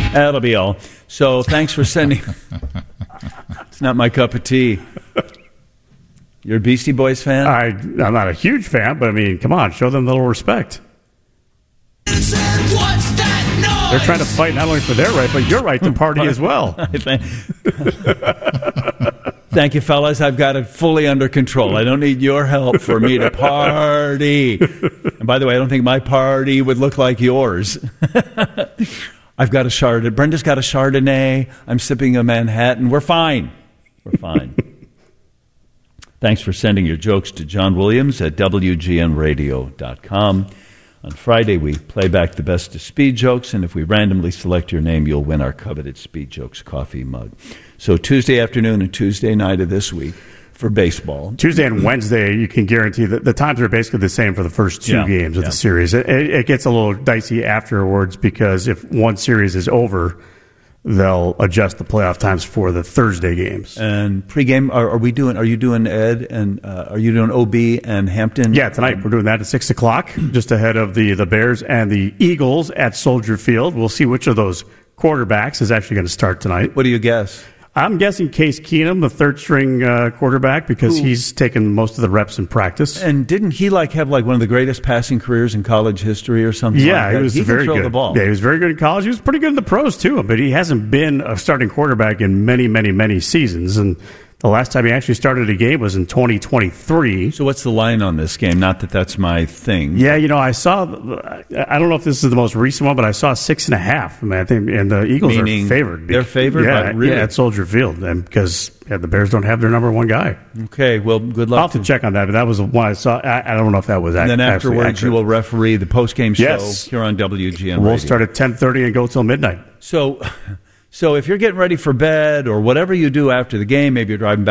That'll be all. So thanks for sending. It's not my cup of tea. You're a Beastie Boys fan? I'm not a huge fan, but I mean, come on, show them a little respect. What's that noise? They're trying to fight not only for their right, but your right to party as well. Thank you, fellas. I've got it fully under control. I don't need your help for me to party. And by the way, I don't think my party would look like yours. I've got a Chardonnay. Brenda's got a Chardonnay. I'm sipping a Manhattan. We're fine. We're fine. Thanks for sending your jokes to John Williams at WGNradio.com. On Friday, we play back the best of Speed Jokes, and if we randomly select your name, you'll win our coveted Speed Jokes coffee mug. So Tuesday afternoon and Tuesday night of this week for baseball. Tuesday and Wednesday, you can guarantee that the times are basically the same for the first two games of the series. It gets a little dicey afterwards because if one series is over, they'll adjust the playoff times for the Thursday games. And pregame, are you doing Ed and are you doing OB and Hampton? Yeah, tonight we're doing that at 6 o'clock, just ahead of the Bears and the Eagles at Soldier Field. We'll see which of those quarterbacks is actually going to start tonight. What do you guess? I'm guessing Case Keenum, the third-string quarterback, because he's taken most of the reps in practice. And didn't he have one of the greatest passing careers in college history or something? Yeah, like that? he was very can throw good. The ball. Yeah, he was very good in college. He was pretty good in the pros too, but he hasn't been a starting quarterback in many, many, many seasons. And the last time he actually started a game was in 2023. So what's the line on this game? Not that that's my thing. Yeah, I saw. I don't know if this is the most recent one, but I saw 6.5. I mean, I think, and the Eagles are favored. They're favored, yeah, at Soldier Field, and because the Bears don't have their number one guy. Okay, well, good luck. I'll have to check on that, but that was the one I saw. I don't know if that was accurate. And then afterwards, you will referee the post-game show here on WGN Radio. We'll start at 10:30 and go till midnight. So if you're getting ready for bed or whatever you do after the game, maybe you're driving back